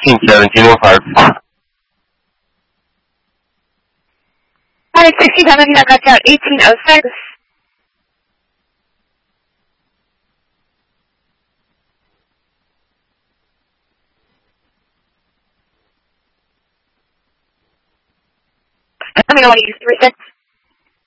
161705. Hi, 1617, I got down 1806. Let me know when you use 36.